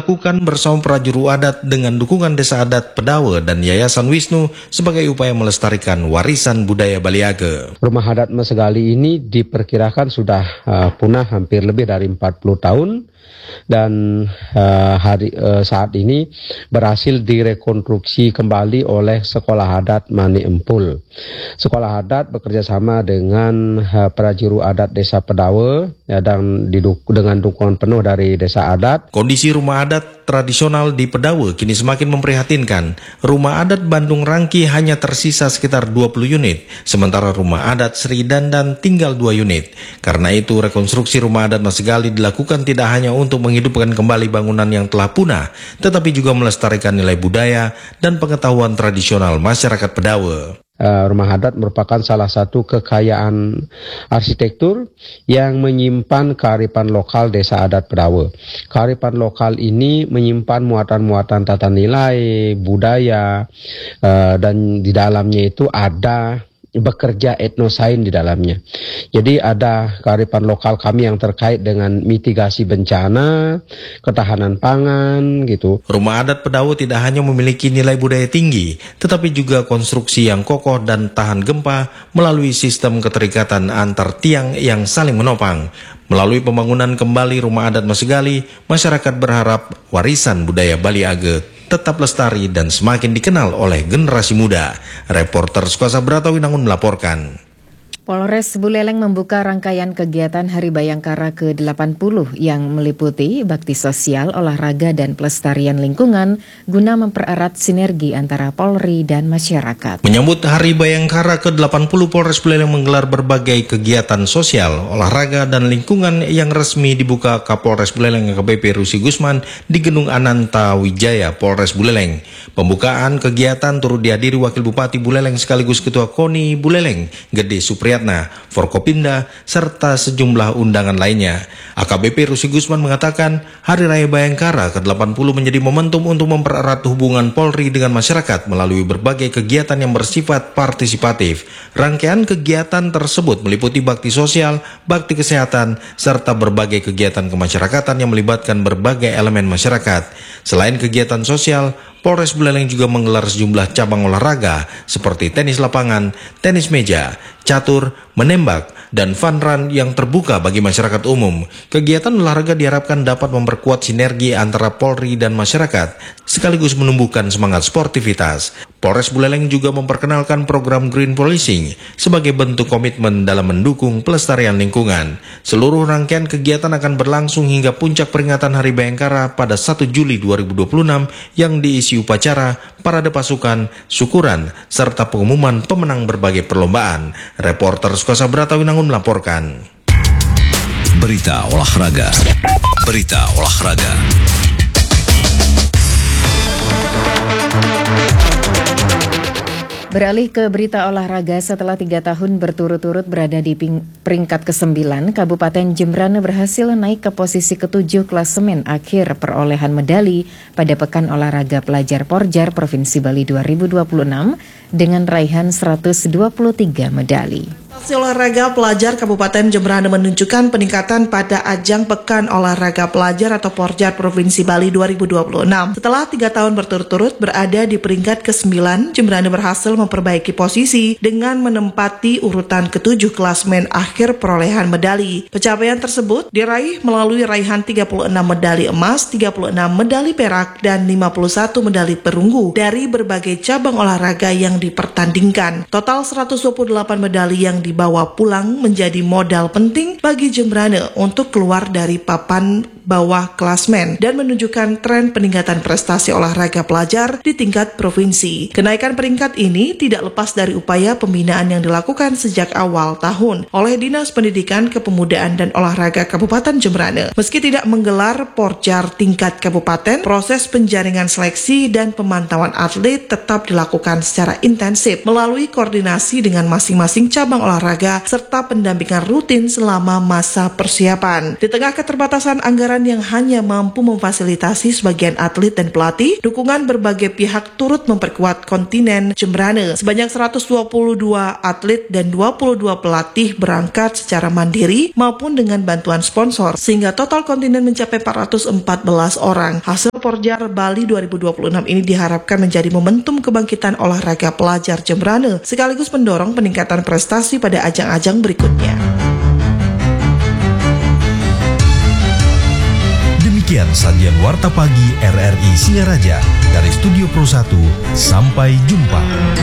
dilakukan bersama prajuru adat dengan dukungan Desa Adat Pedawe dan Yayasan Wisnu sebagai upaya melestarikan warisan budaya Baliage. Rumah adat Mesegali ini diperkirakan sudah punah hampir lebih dari 40 tahun dan saat ini berhasil direkonstruksi kembali oleh Sekolah Adat Mani Empul. Sekolah adat bekerjasama dengan prajuru adat Desa Pedawe dan dengan dukungan penuh dari Desa Adat. Kondisi rumah adat tradisional di Pedawe kini semakin memprihatinkan. Rumah adat Bandung Rangki hanya tersisa sekitar 20 unit, sementara rumah adat Sri Dandan tinggal 2 unit. Karena itu rekonstruksi rumah adat Mesegali dilakukan tidak hanya untuk menghidupkan kembali bangunan yang telah punah, tetapi juga melestarikan nilai budaya dan pengetahuan tradisional masyarakat Pedawe. Rumah adat merupakan salah satu kekayaan arsitektur yang menyimpan kearifan lokal Desa Adat Pedawe. Kearifan lokal ini menyimpan muatan-muatan tata nilai, budaya, dan di dalamnya itu ada bekerja etnosain di dalamnya. Jadi ada kearifan lokal kami yang terkait dengan mitigasi bencana, ketahanan pangan gitu. Rumah adat Pedawe tidak hanya memiliki nilai budaya tinggi, tetapi juga konstruksi yang kokoh dan tahan gempa melalui sistem keterikatan antar tiang yang saling menopang. Melalui pembangunan kembali rumah adat Mesegali, masyarakat berharap warisan budaya Baliage tetap lestari dan semakin dikenal oleh generasi muda. Reporter Sukuasa Bratawinangun melaporkan. Polres Buleleng membuka rangkaian kegiatan Hari Bayangkara ke-80 yang meliputi bakti sosial, olahraga, dan pelestarian lingkungan guna mempererat sinergi antara Polri dan masyarakat. Menyambut Hari Bayangkara ke-80, Polres Buleleng menggelar berbagai kegiatan sosial, olahraga, dan lingkungan yang resmi dibuka Kapolres Buleleng AKBP Rusi Gusman di Gedung Ananta Wijaya, Polres Buleleng. Pembukaan kegiatan turut dihadiri Wakil Bupati Buleleng sekaligus Ketua KONI Buleleng, Gede Supriyatna, Forkopimda, serta sejumlah undangan lainnya. AKBP Rusi Gusman mengatakan Hari Raya Bayangkara ke-80 menjadi momentum untuk mempererat hubungan Polri dengan masyarakat melalui berbagai kegiatan yang bersifat partisipatif. Rangkaian kegiatan tersebut meliputi bakti sosial, bakti kesehatan, serta berbagai kegiatan kemasyarakatan yang melibatkan berbagai elemen masyarakat. Selain kegiatan sosial, Polres Buleleng juga menggelar sejumlah cabang olahraga seperti tenis lapangan, tenis meja, catur, menembak, dan fun run yang terbuka bagi masyarakat umum. Kegiatan olahraga diharapkan dapat memperkuat sinergi antara Polri dan masyarakat, sekaligus menumbuhkan semangat sportivitas. Polres Buleleng juga memperkenalkan program Green Policing sebagai bentuk komitmen dalam mendukung pelestarian lingkungan. Seluruh rangkaian kegiatan akan berlangsung hingga puncak peringatan Hari Bayangkara pada 1 Juli 2026 yang diisi upacara, parade pasukan, syukuran, serta pengumuman pemenang berbagai perlombaan. Reporter Sukuasa Bratawinangun melaporkan. Berita olahraga. Berita olahraga. Beralih ke berita olahraga, setelah 3 tahun berturut-turut berada di peringkat ke-9, Kabupaten Jembrana berhasil naik ke posisi ke-7 klasemen akhir perolehan medali pada Pekan Olahraga Pelajar Porjar Provinsi Bali 2026 dengan raihan 123 medali. Prestasi olahraga pelajar Kabupaten Jembrana menunjukkan peningkatan pada ajang Pekan Olahraga Pelajar atau Porjar Provinsi Bali 2026. Setelah 3 tahun berturut-turut berada di peringkat ke-9, Jembrana berhasil memperbaiki posisi dengan menempati urutan ke-7 klasemen akhir perolehan medali. Pencapaian tersebut diraih melalui raihan 36 medali emas, 36 medali perak, dan 51 medali perunggu dari berbagai cabang olahraga yang dipertandingkan. Total 128 medali yang dibawa pulang menjadi modal penting bagi Jembrana untuk keluar dari papan bawah klasmen dan menunjukkan tren peningkatan prestasi olahraga pelajar di tingkat provinsi. Kenaikan peringkat ini tidak lepas dari upaya pembinaan yang dilakukan sejak awal tahun oleh Dinas Pendidikan, Kepemudaan, dan Olahraga Kabupaten Jembrana. Meski tidak menggelar porjar tingkat kabupaten, proses penjaringan seleksi dan pemantauan atlet tetap dilakukan secara intensif melalui koordinasi dengan masing-masing cabang olahraga serta pendampingan rutin selama masa persiapan. Di tengah keterbatasan anggaran anggaran yang hanya mampu memfasilitasi sebagian atlet dan pelatih, dukungan berbagai pihak turut memperkuat kontingen Jembrane. Sebanyak 122 atlet dan 22 pelatih berangkat secara mandiri maupun dengan bantuan sponsor, sehingga total kontingen mencapai 414 orang. Hasil Porjar Bali 2026 ini diharapkan menjadi momentum kebangkitan olahraga pelajar Jembrane, sekaligus mendorong peningkatan prestasi pada ajang-ajang berikutnya. Demikian sajian Warta Pagi RRI Singaraja dari Studio Pro 1. Sampai jumpa.